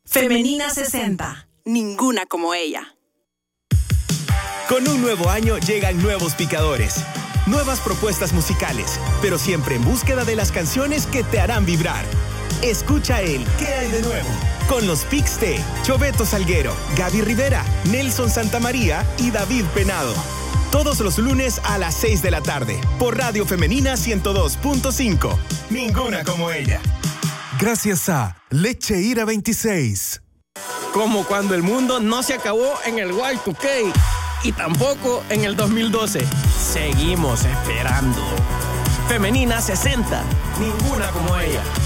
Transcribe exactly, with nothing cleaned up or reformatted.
Femenina sesenta. Ninguna como ella. Con un nuevo año llegan nuevos picadores, nuevas propuestas musicales, pero siempre en búsqueda de las canciones que te harán vibrar. Escucha el ¿Qué hay de nuevo? Con los Pix de Choveto Salguero, Gaby Rivera, Nelson Santamaría y David Penado. Todos los lunes a las seis de la tarde, por Radio Femenina ciento dos punto cinco. Ninguna como ella. Gracias a Leche Ira veintiséis. Como cuando el mundo no se acabó en el Y dos K y tampoco en el dos mil doce. Seguimos esperando. Femenina sesenta. Ninguna como ella.